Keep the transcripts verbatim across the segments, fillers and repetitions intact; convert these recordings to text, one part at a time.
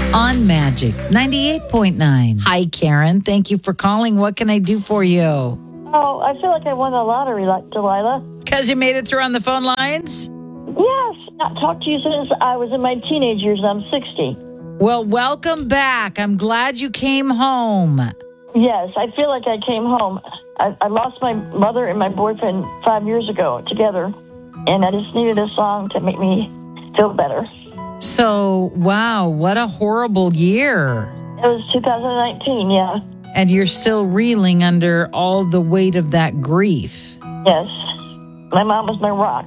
on Magic ninety-eight point nine. Hi, Karen. Thank you for calling. What can I do for you? Oh, I feel like I won the lottery, like Delilah. Because you made it through on the phone lines? Yes. Not talked to you since I was in my teenage years. I'm sixty. Well, welcome back. I'm glad you came home. Yes, I feel like I came home. I, I lost my mother and my boyfriend five years ago together, and I just needed a song to make me feel better. So, wow, what a horrible year. It was two thousand nineteen, yeah. And you're still reeling under all the weight of that grief. Yes. My mom was my rock.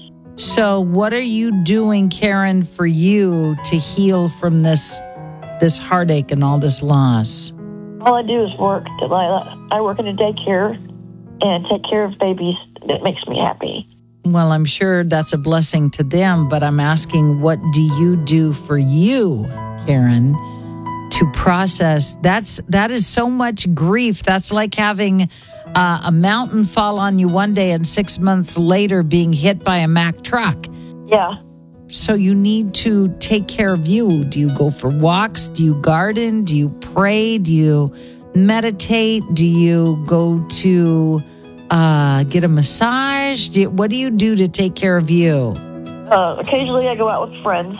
So what are you doing, Karen, for you to heal from this this heartache and all this loss? All I do is work, Delilah. I work in a daycare and take care of babies. That makes me happy. Well, I'm sure that's a blessing to them, but I'm asking, what do you do for you, Karen, to process? That's that is so much grief. That's like having uh, a mountain fall on you one day and six months later being hit by a Mack truck. Yeah. So you need to take care of you. Do you go for walks? Do you garden? Do you pray? Do you meditate? Do you go to uh, get a massage? Do you, what do you do to take care of you? Uh, occasionally I go out with friends,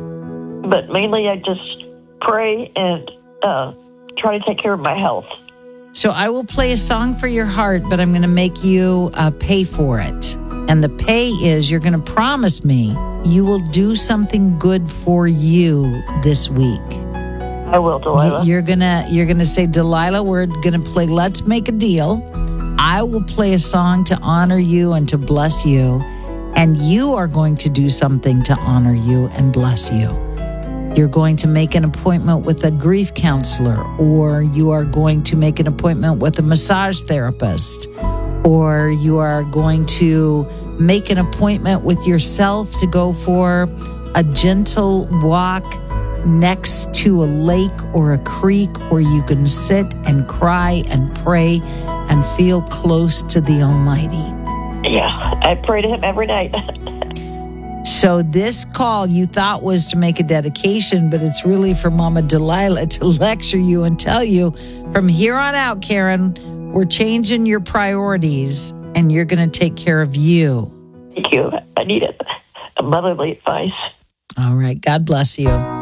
but mainly I just pray and uh, try to take care of my health. So I will play a song for your heart, but I'm going to make you uh, pay for it. And the pay is you're going to promise me you will do something good for you this week. I will, Delilah. You're gonna you're gonna say, Delilah, we're gonna play Let's Make a Deal. I will play a song to honor you and to bless you, and you are going to do something to honor you and bless you. You're going to make an appointment with a grief counselor, or you are going to make an appointment with a massage therapist, or you are going to make an appointment with yourself to go for a gentle walk next to a lake or a creek where you can sit and cry and pray and feel close to the Almighty. Yeah, I pray to him every night. So this call you thought was to make a dedication, but it's really for Mama Delilah to lecture you and tell you, from here on out, Karen, we're changing your priorities and you're going to take care of you. Thank you. I need it. A motherly advice. All right. God bless you.